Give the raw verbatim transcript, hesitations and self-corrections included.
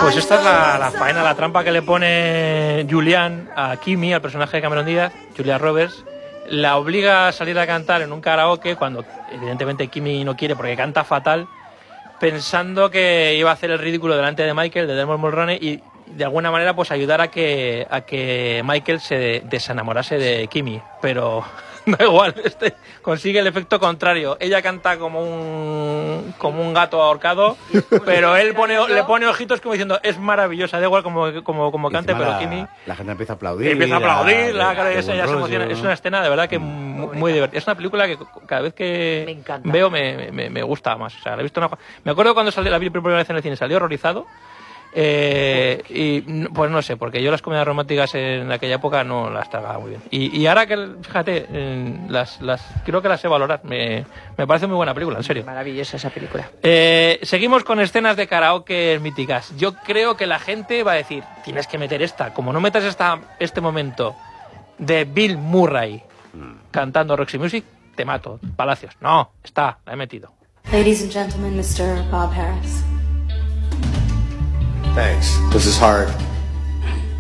Pues esta es la, la faena, la trampa que le pone Julian a Kimi, al personaje de Cameron Díaz, Julia Roberts. La obliga a salir a cantar en un karaoke cuando evidentemente Kimi no quiere porque canta fatal, pensando que iba a hacer el ridículo delante de Michael, de Dermot Mulroney, y de alguna manera pues ayudar a que, a que Michael se desenamorase de Kimi, pero da igual, este consigue el efecto contrario. Ella canta como un como un gato ahorcado, pero él pone, le pone ojitos como diciendo es maravillosa, da igual como, como, como cante, pero la, Kimi la gente empieza a aplaudir, empieza a aplaudir, la cara de esa ya se rollo. emociona. Es una escena de verdad que muy, muy divertida. Es una película que cada vez que me veo me, me, me gusta más. O sea, la he visto una... Me acuerdo cuando salió, la vi por primera vez en el cine, salió horrorizado. Eh, y pues no sé, porque yo las comedias románticas en aquella época no las tragaba muy bien. Y, y ahora que, fíjate, las, las creo que las sé valorar. Me, me parece muy buena película, en serio. Maravillosa esa película. Eh, seguimos con escenas de karaoke míticas. Yo creo que la gente va a decir, tienes que meter esta. Como no metas esta, este momento de Bill Murray cantando Roxy Music, te mato. Palacios. No, está, la he metido. Ladies and gentlemen, mister Bob Harris. Thanks. This is hard.